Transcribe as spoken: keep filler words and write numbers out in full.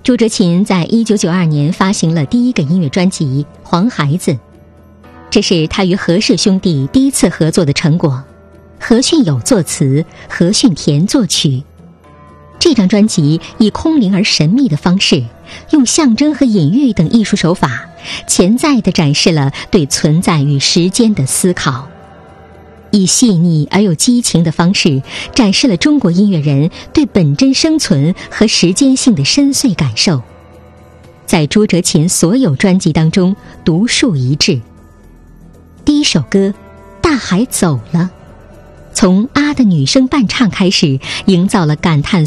朱哲琴在一九九二年发行了第一个音乐专辑《黄孩子》，这是他与何氏兄弟第一次合作的成果，何训友作词，何训田作曲。这张专辑以空灵而神秘的方式，用象征和隐喻等艺术手法，潜在地展示了对存在与时间的思考，以细腻而又激情的方式，展示了中国音乐人对本真生存和时间性的深邃感受，在朱哲琴所有专辑当中独树一帜。第一首歌《大海走了》，从啊的女声伴唱开始，营造了感叹